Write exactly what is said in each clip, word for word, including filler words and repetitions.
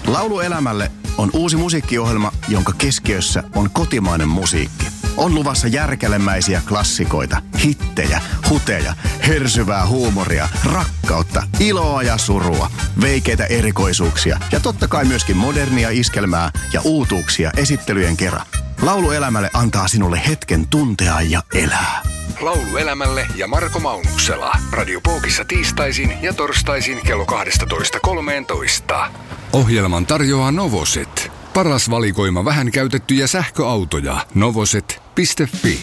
Laulu elämälle on uusi musiikkiohjelma, jonka keskiössä on kotimainen musiikki. On luvassa järkälemäisiä klassikoita, hittejä, huteja, hersyvää huumoria, rakkautta, iloa ja surua, veikeitä erikoisuuksia ja totta kai myöskin modernia iskelmää ja uutuuksia esittelyjen kerran. Laulu elämälle antaa sinulle hetken tuntea ja elää. Laulu elämälle ja Marko Maunuksela. Radio Pookissa tiistaisin ja torstaisin kello kaksitoista kolmetoista. Ohjelman tarjoaa Novoset. Paras valikoima vähän käytettyjä sähköautoja. Novoset piste fi.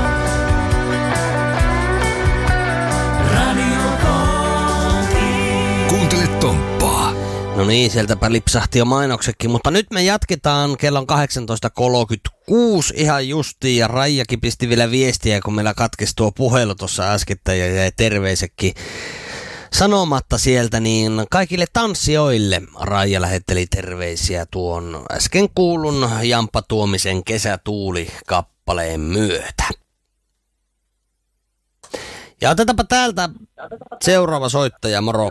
Kuuntele Tomppaa. No niin, sieltäpä lipsahti jo mainoksetkin, mutta nyt me jatketaan kello kahdeksantoista kolmekymmentäkuusi ihan justiin ja Raijakin pisti vielä viestiä, kun meillä katkesi tuo puhelu tuossa äskettäin ja jäi terveisekin sanomatta sieltä, niin kaikille tanssijoille Raija lähetteli terveisiä tuon äsken kuulun Jamppa Tuomisen Kesätuuli-kappaleen myötä. Ja otetaanpa täältä seuraava soittaja, moro.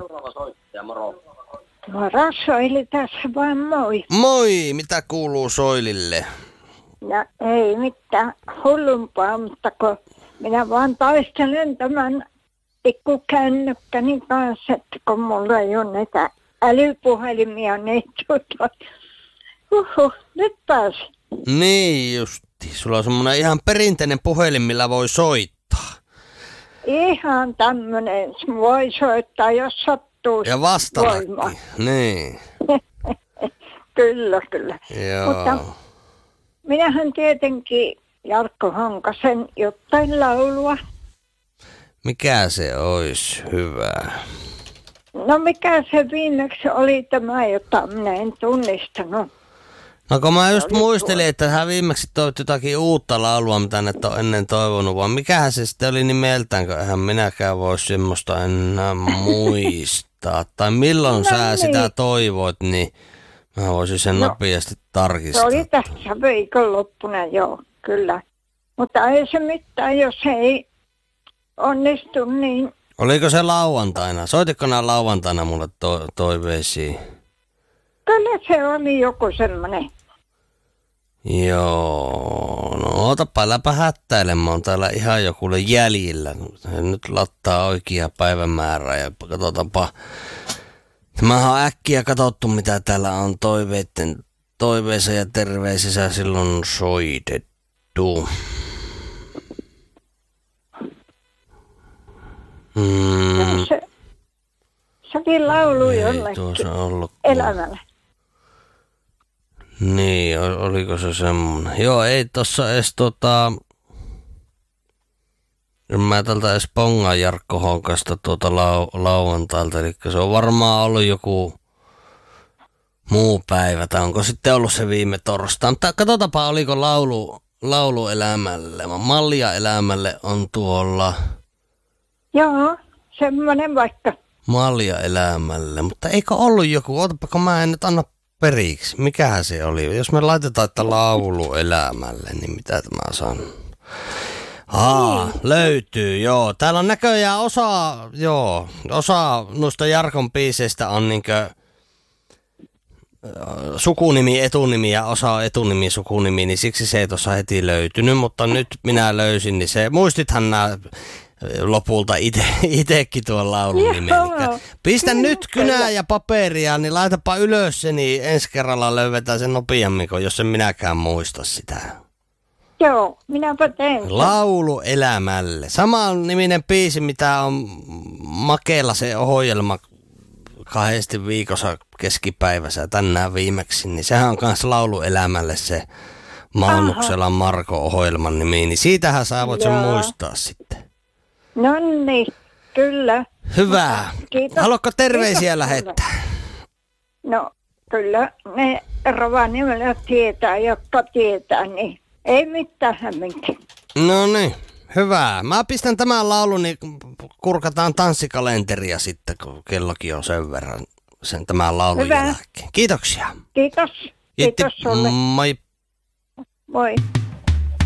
Moro, Soili tässä vaan moi. Moi, mitä kuuluu Soilille? No ei mitään hullumpaa, mutta kun minä vaan taistelen tämän pikkukännykkäni kanssa, että kun mulla ei ole näitä älypuhelimia, niin tuota, uhuh, nyt pääsi. Niin justi, sulla on semmoinen ihan perinteinen puhelin, millä voi soittaa. Ihan tämmönen, voi soittaa, jos sattuu. Ja vastallakin, niin. Kyllä, kyllä. Joo. Mutta minähän tietenkin Jarkko Honkasen jotain laulua. Mikä se olisi hyvä? No mikä se viimeksi oli tämä, jota minä en tunnistanut. No kun mä just muistelin, että hän viimeksi toivot jotakin uutta laulua, mitä ne on ennen toivonut, vaan mikähän se sitten oli nimeltään, kun eihän minäkään voi semmoista enää muistaa. Tai milloin no sä niin. sitä toivoit, niin mä voisin sen no, nopeasti tarkistaa. Se oli tässä viikonloppuna, joo, kyllä. Mutta ei se mitään, jos ei onnistu, niin... Oliko se lauantaina? Soititko nää lauantaina mulle to- toiveisiin? Kyllä se oli joku semmoinen. Joo, no otapa läpä hättäilemään, on täällä ihan joku jäljillä. Nyt lattaa oikea päivämäärä ja katsotaanpa. Mä oon äkkiä katsottu, mitä täällä on toiveiden, toiveissa ja terveisissä silloin soitettu. Mm. Se, sekin laulu jollekin elämällä. Niin, oliko se semmonen? Joo, ei tossa edes tota... Mä tältä edes pongaan Jarkko Honkasta tuota lau- lauantailta, eli se on varmaan ollut joku muu päivä, tai onko sitten ollut se viime torstai. Mutta katsotaanpa, oliko laulu, laulu elämälle, mallia elämälle on tuolla... Joo, semmoinen vaikka. Mallia elämälle, mutta eikö ollut joku, ootapa kun mä en nyt anna periksi. Mikähän se oli? Jos me laitetaan, että laulu elämälle, niin mitä tämä sanon? Aa, niin. Löytyy, joo. Täällä on näköjään osa, joo, osa noista Jarkon biiseistä on niinkö sukunimi, etunimi ja osa etunimi, sukunimi, niin siksi se ei tuossa heti löytynyt, mutta nyt minä löysin, niin se, muistithan nämä lopulta ite, itekin tuon laulun nimen. Pistä nyt kynää ja paperia, niin laitapa ylös se, niin ensi kerralla löydetään sen nopeammin, jos en minäkään muista sitä. Joo, minäpä teen. Laulu elämälle. Saman niminen biisi, mitä on Makeella se ohjelma kahdesti viikossa keskipäivässä tänään viimeksi, niin sehän on kans Laulu elämälle se Maunukselan Marko-ohjelman nimi, niin siitähän sä voit sen muistaa sitten. No niin, kyllä. Hyvä. Kiitos. Haluatko terveisiä Kiitos lähettää? No kyllä, ne Rovaniemellä tietää, jotka tietää, niin ei mitään hämminkin. No niin, hyvä. Mä pistän tämän laulun, niin kurkataan tanssikalenteria sitten, kun kellokin on sen verran sen tämän laulun hyvä. Jälkeen. Kiitoksia. Kiitos. Kiitos Itti, sulle. Moi. Moi.